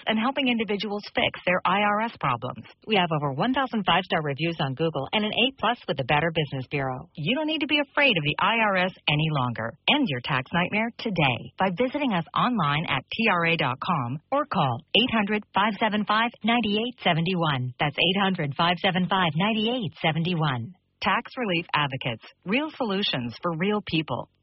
and helping individuals fix their IRS problems. We have over 1,000 five-star reviews on Google and an A+ with the Better Business Bureau. You don't need to be afraid of the IRS any longer. End your tax nightmare today by visiting us online at TRA.com or call 800-575-9871. That's 800-575-9871. Tax Relief Advocates. Real solutions for real people.